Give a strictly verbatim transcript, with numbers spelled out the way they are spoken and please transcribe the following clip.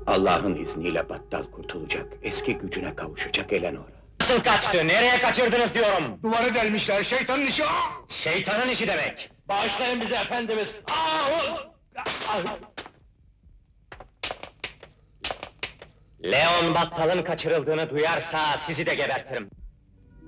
Allah'ın izniyle battal kurtulacak, eski gücüne kavuşacak Eleanor. Nasıl kaçtı, nereye kaçırdınız diyorum! Duvarı delmişler, şeytanın işi o! Şeytanın işi demek! Bağışlayın bizi efendimiz! Leon Battal'ın kaçırıldığını duyarsa sizi de gebertirim!